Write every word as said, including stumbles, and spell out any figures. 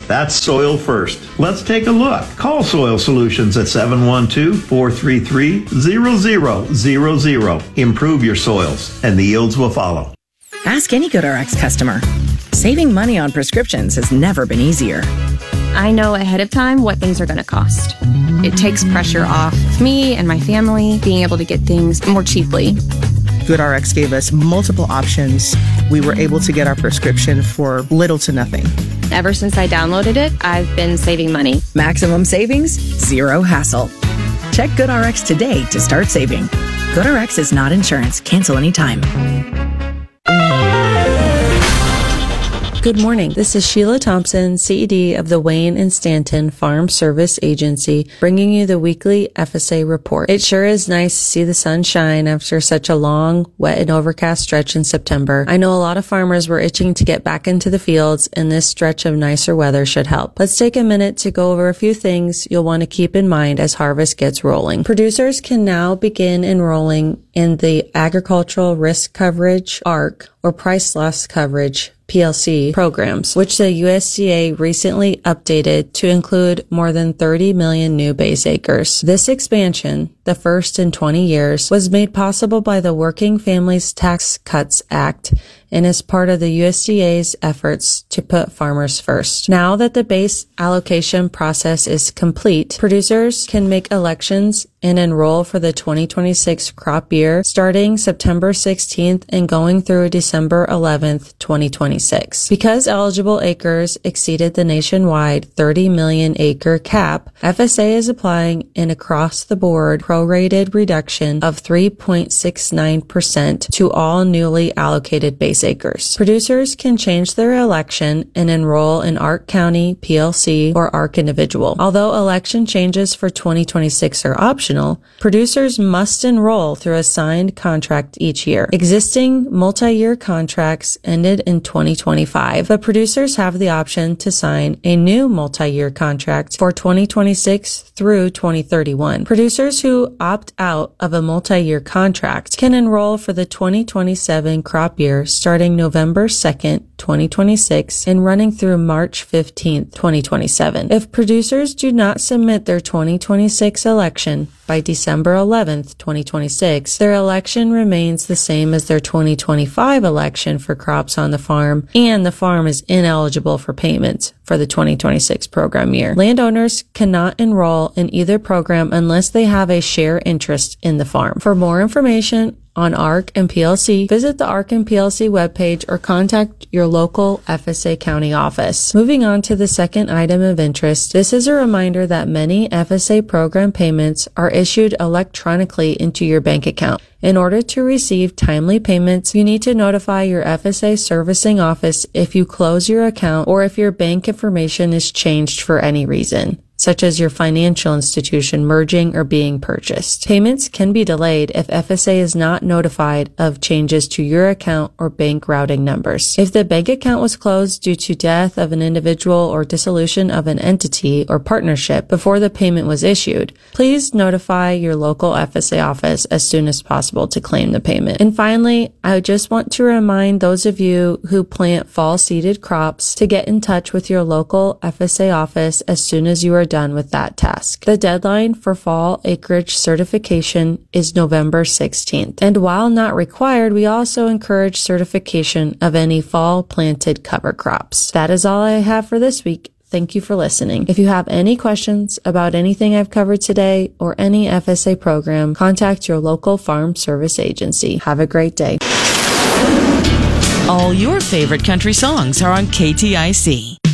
That's Soil First. Let's take a look. Call Soil Solutions at seven one two, four three three, zero zero zero zero. Improve your soils, and the yields will follow. Ask any GoodRx customer. Saving money on prescriptions has never been easier. I know ahead of time what things are going to cost. It takes pressure off me and my family being able to get things more cheaply. GoodRx gave us multiple options. We were able to get our prescription for little to nothing. Ever since I downloaded it, I've been saving money. Maximum savings, zero hassle. Check GoodRx today to start saving. GoodRx is not insurance. Cancel anytime. Good morning. This is Sheila Thompson, C E D of the Wayne and Stanton Farm Service Agency, bringing you the weekly F S A report. It sure is nice to see the sun shine after such a long, wet and overcast stretch in September. I know a lot of farmers were itching to get back into the fields, and this stretch of nicer weather should help. Let's take a minute to go over a few things you'll want to keep in mind as harvest gets rolling. Producers can now begin enrolling in the Agricultural Risk Coverage, A R C, or Price Loss Coverage, P L C programs, which the U S D A recently updated to include more than thirty million new base acres. This expansion, the first in twenty years, was made possible by the Working Families Tax Cuts Act and is part of the U S D A's efforts to put farmers first. Now that the base allocation process is complete, producers can make elections and enroll for the twenty twenty-six crop year starting September sixteenth and going through December eleventh, twenty twenty-six. Because eligible acres exceeded the nationwide thirty million acre cap, F S A is applying an across-the-board prorated reduction of three point six nine percent to all newly allocated base acres. Producers can change their election and enroll in A R C County, P L C, or A R C Individual. Although election changes for twenty twenty-six are optional, producers must enroll through a signed contract each year. Existing multi-year contracts ended in twenty twenty-five, but producers have the option to sign a new multi-year contract for twenty twenty-six through twenty thirty-one. Producers who opt out of a multi-year contract can enroll for the twenty twenty-seven crop year starting November second, twenty twenty-six and running through March fifteenth, twenty twenty-seven. If producers do not submit their twenty twenty-six election by December eleventh, twenty twenty-six, their election remains the same as their twenty twenty-five election for crops on the farm, and the farm is ineligible for payments for the twenty twenty-six program year. Landowners cannot enroll in either program unless they have a share interest in the farm. For more information on A R C and P L C, visit the A R C and P L C webpage or contact your local F S A county office. Moving on to the second item of interest, this is a reminder that many F S A program payments are issued electronically into your bank account. In order to receive timely payments, you need to notify your F S A servicing office if you close your account or if your bank information is changed for any reason, such as your financial institution merging or being purchased. Payments can be delayed if F S A is not notified of changes to your account or bank routing numbers. If the bank account was closed due to death of an individual or dissolution of an entity or partnership before the payment was issued, please notify your local F S A office as soon as possible to claim the payment. And finally, I just want to remind those of you who plant fall seeded crops to get in touch with your local F S A office as soon as you are done with that task. The deadline for fall acreage certification is November sixteenth. And while not required, we also encourage certification of any fall planted cover crops. That is all I have for this week. Thank you for listening. If you have any questions about anything I've covered today or any F S A program, contact your local farm service agency. Have a great day. All your favorite country songs are on K T I C.